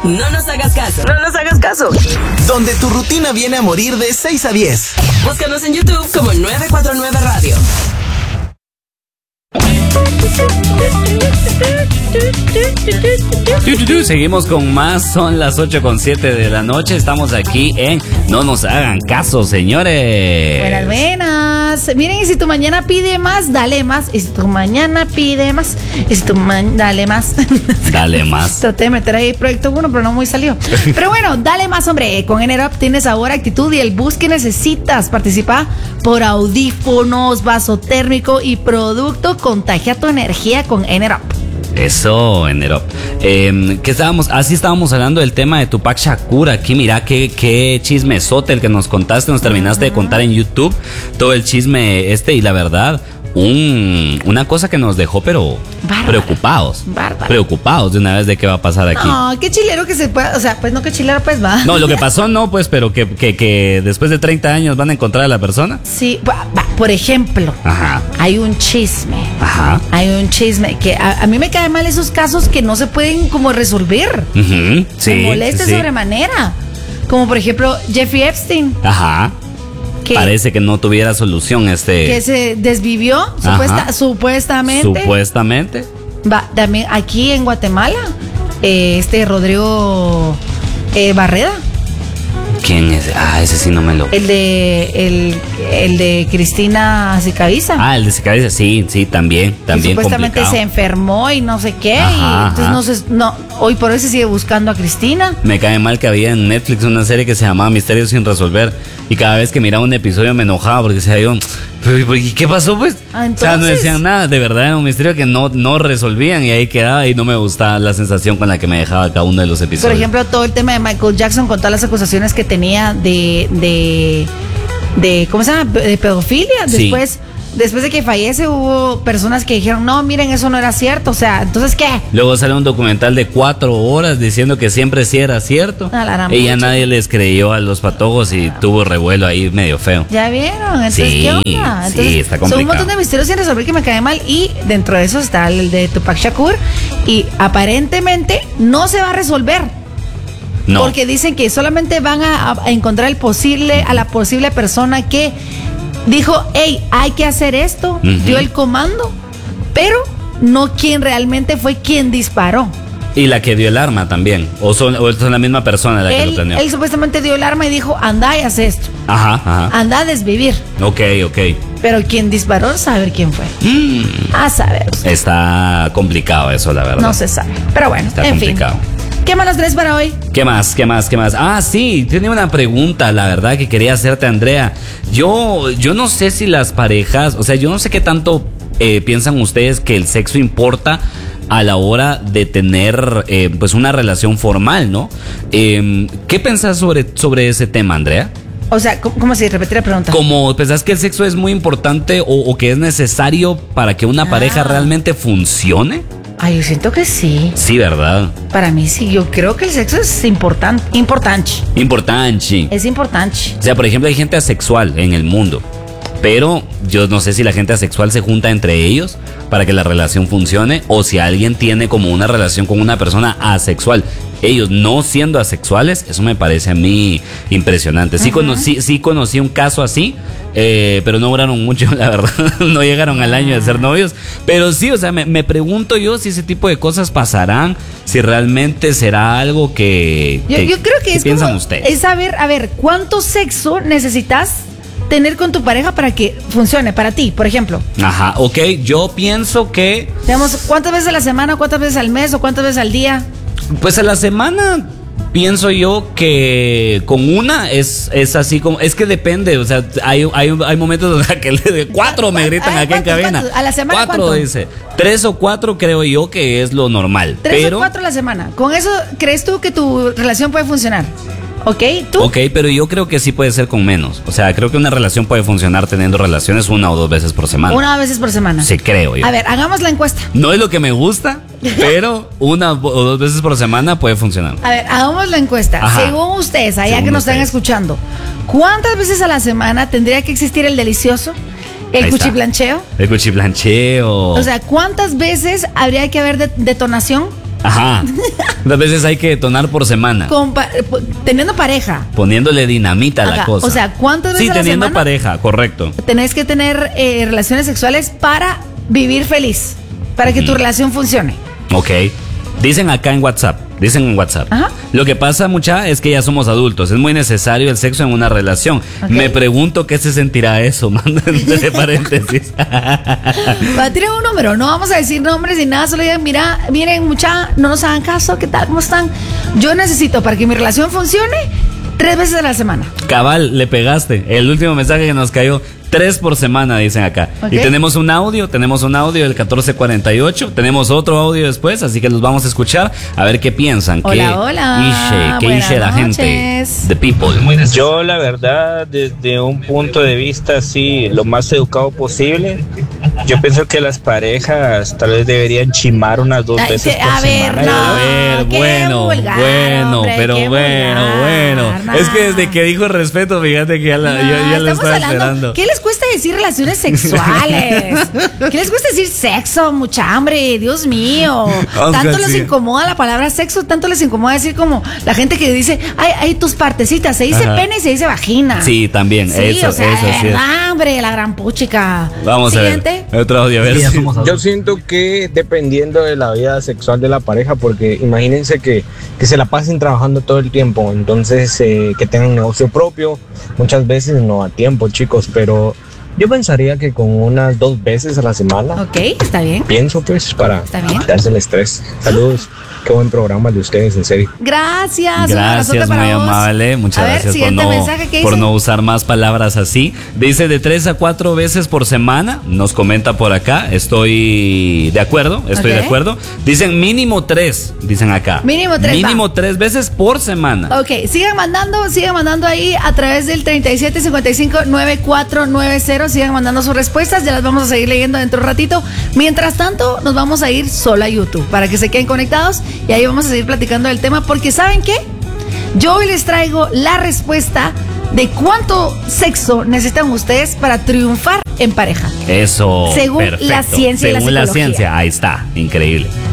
No nos hagas caso. No nos hagas caso. Donde tu rutina viene a morir de 6 a 10. Búscanos en YouTube como 949 Radio. Seguimos con más, son las 8:07 de la noche. Estamos aquí en No nos hagan caso, señores. Buenas, buenas. Miren, y si tu mañana pide más, dale más. Y si tu mañana pide más, y si tu dale más. Dale más. Traté de meter ahí Proyecto 1, pero no muy salió. Pero bueno, dale más, hombre. Con Enerop tienes ahora actitud y el bus que necesitas. Participa por audífonos, vaso térmico y producto. Contagia tu energía con Enerop. Eso, Enerop. Que estábamos hablando del tema de Tupac Shakur. Aquí, mira, qué chismesote el que nos contaste, nos terminaste de contar en YouTube. Todo el chisme y la verdad, una cosa que nos dejó, pero bárbara, preocupados de una vez de qué va a pasar aquí. No, qué chilero que se pueda, o sea, pues no, qué chilero pues va. No, lo que pasó no, pues, pero que después de 30 años van a encontrar a la persona. Sí, por ejemplo, hay un chisme. Hay un chisme que a mí me caen mal esos casos que no se pueden como resolver. Sí, me molesta sobremanera. Como por ejemplo, Jeffrey Epstein. Parece que no tuviera solución que se desvivió supuestamente. También aquí en Guatemala, Rodrigo Barreda. ¿Quién es? Ese sí no me lo... El de Cristina Sicaviza. El de Sicaviza, sí, también supuestamente complicado. Se enfermó y no sé qué. Entonces hoy por hoy se sigue buscando a Cristina. Me cae mal que había en Netflix una serie que se llamaba Misterios sin resolver. Y cada vez que miraba un episodio me enojaba porque decía yo, ¿y qué pasó pues? Entonces, o sea, no decían nada, de verdad era un misterio que no resolvían y ahí quedaba y no me gustaba la sensación con la que me dejaba cada uno de los episodios. Por ejemplo, todo el tema de Michael Jackson con todas las acusaciones que tenía de ¿cómo se llama? De pedofilia. Después de que fallece hubo personas que dijeron, no, miren, eso no era cierto. O sea, ¿entonces qué? Luego sale un documental de 4 horas diciendo que siempre sí era cierto. Y ya nadie les creyó a los patojos y tuvo revuelo ahí medio feo. ¿Ya vieron? Entonces, ¿qué onda? Entonces, está complicado. Son un montón de misterios sin resolver que me cae mal. Y dentro de eso está el de Tupac Shakur. Y aparentemente no se va a resolver. No. Porque dicen que solamente van a encontrar a la posible persona que dijo, hey, hay que hacer esto, dio el comando, pero no quien realmente fue quien disparó. Y la que dio el arma también, o son la misma persona la que lo planeó. Él supuestamente dio el arma y dijo, anda y haz esto. Anda a desvivir. Ok. Pero quien disparó, saber quién fue. A saber. Está complicado eso, la verdad. No se sabe, pero bueno, está complicado. Fin. ¿Qué más nos traes para hoy? ¿Qué más? Sí, tenía una pregunta, la verdad, que quería hacerte, Andrea. Yo no sé si las parejas, o sea, yo no sé qué tanto piensan ustedes que el sexo importa a la hora de tener pues una relación formal, ¿no? ¿Qué pensás sobre ese tema, Andrea? O sea, ¿cómo se repite la pregunta? Como pensás que el sexo es muy importante o que es necesario para que una pareja realmente funcione. Yo siento que sí. Sí, ¿verdad? Para mí sí, yo creo que el sexo es importante. Es importante. O sea, por ejemplo, hay gente asexual en el mundo, pero yo no sé si la gente asexual se junta entre ellos para que la relación funcione o si alguien tiene como una relación con una persona asexual. Ellos no siendo asexuales, eso me parece a mí impresionante. Sí conocí un caso así, pero no duraron mucho, la verdad. No llegaron al año de ser novios. Pero sí, o sea, me pregunto yo si ese tipo de cosas pasarán, si realmente será algo que yo creo que es piensan como, ustedes. Es saber, ¿cuánto sexo necesitas tener con tu pareja para que funcione para ti, por ejemplo? Ok, yo pienso que... Digamos, ¿cuántas veces a la semana, cuántas veces al mes o cuántas veces al día? Pues a la semana pienso yo que con una es así como... Es que depende, o sea, hay momentos en que de 4 me gritan aquí en cabina. ¿A la semana 4 cuánto? dice. 3 o 4 creo yo que es lo normal. 3 o 4 a la semana. ¿Con eso crees tú que tu relación puede funcionar? ¿Ok? ¿Tú? Ok, pero yo creo que sí puede ser con menos. O sea, creo que una relación puede funcionar teniendo relaciones 1 o 2 veces por semana. 1 vez por semana. Sí, creo yo. A ver, hagamos la encuesta. No es lo que me gusta, pero 1 o 2 veces por semana puede funcionar. A ver, hagamos la encuesta. Según ustedes, allá que nos están escuchando, ¿cuántas veces a la semana tendría que existir el delicioso? ¿El cuchiplancheo? El cuchiplancheo. O sea, ¿cuántas veces habría que haber detonación? Ajá. Muchas veces hay que detonar por semana. Teniendo pareja. Poniéndole dinamita a la Ajá, cosa. o sea, ¿cuántas veces Sí, a la teniendo semana pareja, correcto. tenés que tener relaciones sexuales para vivir feliz? Para que tu relación funcione. Ok. Dicen acá en WhatsApp. Ajá. Lo que pasa, mucha, es que ya somos adultos. Es muy necesario el sexo en una relación. Ok. Me pregunto qué se sentirá eso. Manda entre paréntesis. Tienen un número, no vamos a decir nombres ni nada, solo digan, miren, mucha, no nos hagan caso, ¿qué tal? ¿Cómo están? Yo necesito, para que mi relación funcione, 3 veces a la semana. Cabal, le pegaste. El último mensaje que nos cayó. 3 por semana, dicen acá. Ok. Y tenemos un audio del 1448. Tenemos otro audio después, así que los vamos a escuchar a ver qué piensan. Hola. ¿Qué dice la Buenas gente? noches. The people. Yo la verdad, desde un punto de vista así, lo más educado posible, yo pienso que las parejas tal vez deberían chimar unas 2 Ay, veces por a ver, semana. no. A ver, qué bueno, vulgar, bueno, hombre, pero qué bueno, vulgar, bueno. no. Es que desde que dijo respeto, fíjate que ya, yo ya lo estamos estaba hablando- esperando. ¿Qué les cuesta decir relaciones sexuales? ¿Qué les cuesta decir sexo? Mucha hambre, Dios mío. Oscar, Tanto les sí. incomoda la palabra sexo, tanto les incomoda decir como la gente que dice, ay, tus partecitas, se dice Ajá. pene y se dice vagina. Sí, también, Sí, eso, o sea, eso sí es. hambre, la gran puchica. Vamos Siguiente. a ver. Otro audio, a ver. Yo siento que dependiendo de la vida sexual de la pareja, porque imagínense que se la pasen trabajando todo el tiempo, entonces que tengan negocio propio, muchas veces no a tiempo, chicos, pero yo pensaría que con unas 2 veces a la semana, Ok, está bien. pienso pues, para Está bien. quitarse el estrés. Saludos, qué buen programa de ustedes, en serio. Gracias. un abrazote Gracias, para muy vos. amable. Muchas A ver, gracias siguiente mensaje, ¿qué por dice? no usar más palabras así. Dice de 3 a 4 veces por semana. Nos comenta por acá. Estoy de acuerdo. Estoy Ok. de acuerdo. Dicen mínimo 3. Dicen acá. Mínimo 3, Mínimo 3 veces por semana. Ok, sigan mandando ahí a través del 3755-9490. Sigan mandando sus respuestas, ya las vamos a seguir leyendo dentro de un ratito. Mientras tanto, nos vamos a ir solo a YouTube para que se queden conectados y ahí vamos a seguir platicando del tema, porque ¿saben qué? Yo hoy les traigo la respuesta de cuánto sexo necesitan ustedes para triunfar en pareja. Eso. Según perfecto. la ciencia y la Según la psicología. ciencia. Ahí está. Increíble.